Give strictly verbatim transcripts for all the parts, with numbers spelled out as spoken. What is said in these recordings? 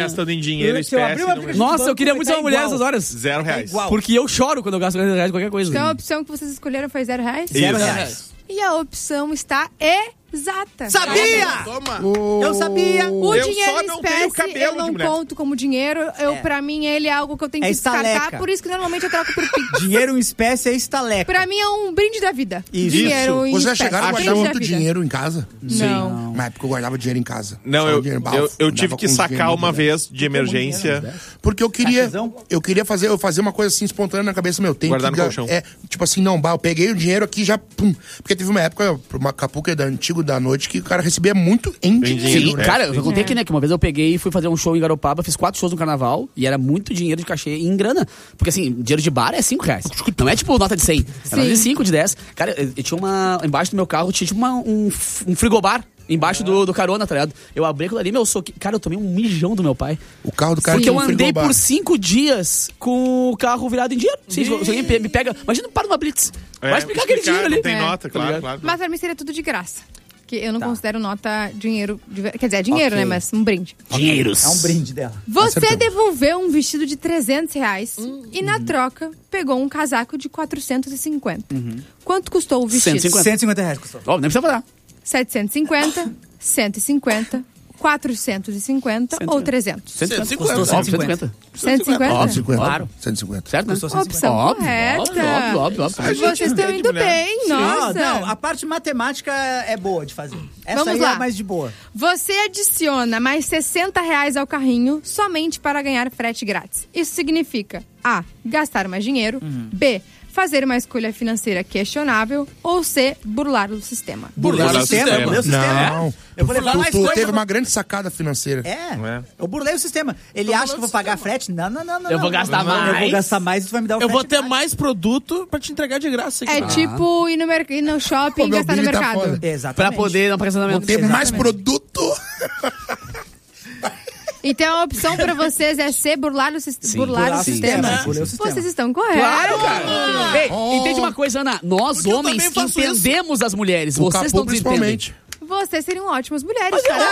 gastando em dinheiro, espécie. Eu Nossa, eu queria muito ser uma mulher nessas horas. Zero reais. É porque eu choro quando eu gasto reais em qualquer coisa. Então a opção que vocês escolheram foi zero reais? Isso. Zero reais. E a opção está exata. Sabia! Toma. Eu sabia! O Eu dinheiro só em não tenho espécie, cabelo eu de não mulher. conto como dinheiro. Eu, É. Pra mim, ele é algo que eu tenho É que descartar. estaleca. Por isso que normalmente eu troco por Pix. Dinheiro em espécie é estaleca. Pra mim é um brinde da vida. Isso. Dinheiro em Vocês já espécie. chegaram a Brinde guardar da muito vida. dinheiro em casa? Não. Na época eu guardava dinheiro em casa. Não, Só eu, dinheiro, bah, eu, eu andava tive que com sacar dinheiro uma muito vez de emergência. Porque eu queria, Cachezão? eu queria fazer, eu fazer uma coisa assim espontânea na cabeça, meu, tem Guardar que no ga- colchão. é, tipo assim, não, bah, eu peguei o dinheiro aqui e já, pum. Porque teve uma época, uma capuca da antigo da noite que o cara recebia muito em Bem dinheiro. dinheiro, Sim, É, cara, eu sim. contei aqui, né, que uma vez eu peguei e fui fazer um show em Garopaba, fiz quatro shows no carnaval e era muito dinheiro de cachê em grana. Porque assim, dinheiro de bar é cinco reais. Não é tipo nota de cem, é nota de cinco, de dez. Cara, eu, eu tinha uma, embaixo do meu carro, tinha tipo uma, um, f- um frigobar. Embaixo do, do carona, tá ligado? Eu abri aquilo ali, meu, sou... Cara, eu tomei um mijão do meu pai. O carro do cara Porque tinha eu um andei frigobar. por cinco dias com o carro virado em dinheiro. Se, se alguém pe- me pega... Imagina, para numa blitz. É, Vai explicar aquele dinheiro não ali. tem É. nota, Tá claro, ligado? claro. Mas pra mim seria tudo de graça. Que eu não Tá. considero nota dinheiro. de ver- Quer dizer, é dinheiro, Ok. né? Mas um brinde. Dinheiros. É um brinde dela. Você Acertou. devolveu um vestido de trezentos reais Hum. e, na troca, pegou um casaco de quatrocentos e cinquenta. Quanto custou o vestido? cento e cinquenta. cento e cinquenta reais custou. Ó, nem precisa falar. setecentos e cinquenta, cento e cinquenta, quatrocentos e cinquenta ou trezentos? cento e cinquenta. Custou Óbvio, cento e cinquenta. cento e cinquenta? Óbvio. cento e cinquenta. Claro. cento e cinquenta. Certo, né? Custou cento e cinquenta. Opção Óbvio, correta. óbvio, óbvio, óbvio, óbvio. Vocês estão indo bem, nossa. Não, não, a parte matemática é boa de fazer. Essa Vamos aí lá. é mais de boa. Você adiciona mais sessenta reais ao carrinho somente para ganhar frete grátis. Isso significa A. Gastar mais dinheiro. B. Fazer uma escolha financeira questionável. Ou C. Burlar o sistema. Burlar Burlar o o sistema. sistema. Burlei o sistema. Não. Eu vou levar Tu, mais tu coisa. teve uma grande sacada financeira. É, É. eu burlei o sistema. Ele acha que eu vou pagar frete? Não, não, não, não. Eu vou não. gastar Não, Eu vou mais. gastar mais e tu vai me dar o Eu frete vou ter grátis. mais produto pra te entregar de graça aqui. É tipo ir no, mer- ir no shopping Pô, e meu gastar no Billy tá mercado. foda. Pra Exatamente. poder não pagar estacionamento. Ter mais Exatamente. produto. Então a opção para vocês é C. Burlar o, sis- burlar burlar o o sistema. sistema. Burlar o sistema. Vocês estão corretos. Claro, cara. Ei, Oh. entende uma coisa, Ana? Nós, Porque eu homens, também faço entendemos as mulheres. O Vocês Capu, estão desentendendo. principalmente. Vocês seriam ótimas mulheres. Mas é cara.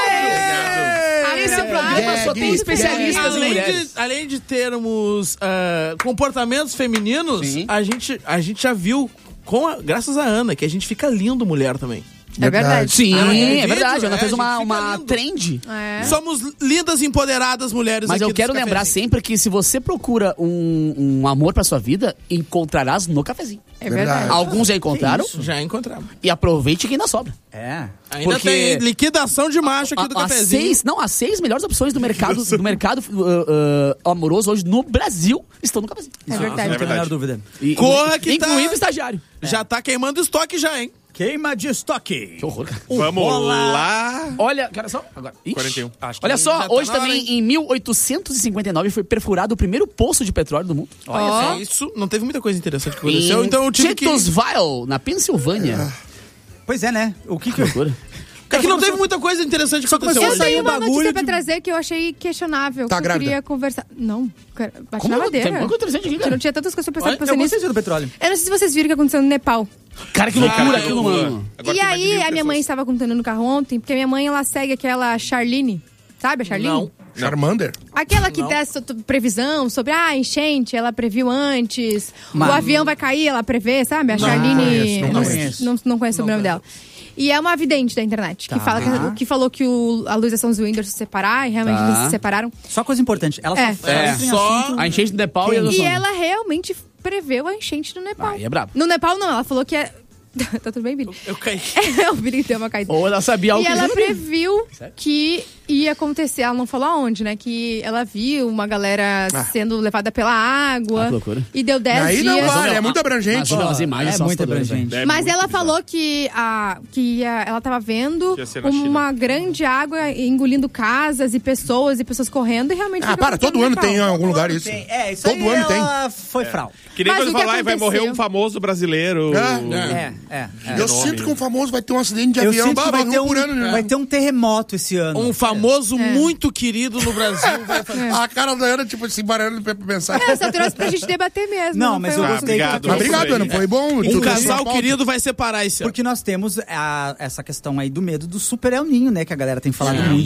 óbvio. Esse Aprovado. programa só tem Gag, especialistas em Além mulheres. de, além de termos ah, comportamentos femininos, Sim. a gente, a gente já viu, com a- graças a Ana, que a gente fica lindo mulher também. É verdade. Sim, Ah, é é verdade. vídeo, Ana é, fez a uma, gente fica uma lindo. trend. É. Somos lindas, empoderadas mulheres Mas aqui eu desse quero lembrar cafezinho. sempre que se você procura um, um amor pra sua vida, encontrarás no cafezinho. É verdade. Verdade. Alguns já encontraram Já encontramos. e aproveite que ainda sobra. É. Ainda Porque- tem liquidação de macho aqui do A- as cafezinho. seis, não, as seis melhores opções do mercado, do mercado uh, uh, amoroso hoje no Brasil estão no cafezinho. É verdade. Não tem a menor dúvida. E- Corra que incluindo tá- o estagiário. Já tá queimando estoque já, hein? Queima de estoque. Que horror, cara. Vamos bola. lá. Olha, cara, só. Agora. Ixi. quarenta e um. Acho que Olha já só, tá hoje na hora, também, hein? em mil oitocentos e cinquenta e nove, foi perfurado o primeiro poço de petróleo do mundo. Olha, é isso não teve muita coisa interessante que aconteceu, Em então eu tive que... Titusville, na Pensilvânia. Pois é, né? O que que... Loucura. É que não teve muita coisa interessante que aconteceu Eu hoje. tenho uma bagulho notícia pra de- trazer que eu achei questionável. Tá que eu grávida? queria conversar. Não, cara, bate Como na não? madeira. Tem uma coisa interessante aqui, Eu cara. não tinha tantas coisas pra pensar Olha, pra pensar Eu nisso. gostei do petróleo. Eu não sei se vocês viram o que aconteceu no Nepal. Cara, que loucura aquilo, mano. Agora e tem mais de aí, mil a minha mãe pessoas. estava contando no carro ontem, porque a minha mãe, ela segue aquela Charlene. Sabe a Charlene? Não. Charmander? Aquela que Não. dá so- previsão sobre, ah, enchente, ela previu antes. Mas- O avião vai cair, ela prevê, sabe? A Charlene... conheço, não não, conheço. não, não conheço o sobrenome dela. E é uma vidente da internet, que, Tá. fala que, que falou que o, a Luísa Sons e o Whindersson se separaram, e realmente Tá. eles se separaram. Só coisa importante. Ela É. só... É, entra em só- assunto- A enchente do Nepal e a E adoção. ela realmente preveu a enchente no Nepal. Aí é brabo. No Nepal, não, ela falou que é... tá tudo bem, Billy? Eu caí. o Billy deu uma caída. Ou ela sabia algo E que ela eles não sabiam. previu que ia acontecer, ela não falou aonde, né? Que ela viu uma galera sendo levada pela água. Ah, que loucura. E deu dez Aí dias. não vale, Mas, é muito abrangente. Mas, ó, as imagens É são muito assustadoras, abrangente. velho. É Mas muito ela bizarro. falou que, a, que ia, ela tava vendo Que ia ser na uma grande água engolindo casas e pessoas e pessoas correndo e realmente... Ah, foi para, acontecendo todo no ano Nepal. tem em algum lugar isso. Tem. É, isso Todo aí ano tem. ela foi fraude. Que nem Mas quando o que falar, vai morrer aconteceu? um famoso brasileiro. É. É, é. é. Eu nome. sinto que um famoso vai ter um acidente de Eu avião, sinto bah, que vai vai ter, um por um, ano, né? vai ter um terremoto esse ano. Um famoso É. muito querido no Brasil vai fazer. A cara da Ana, tipo assim, baralhando pra pensar. É, só trouxe pra gente debater mesmo. Não, mas foi eu uma- gostei. obrigado. que- Mas obrigado, Ana, foi bom. Um Tudo casal na pauta. querido vai separar esse ano. Porque nós temos a- essa questão aí do medo do super El Ninho, né? Que a galera tem falado muito.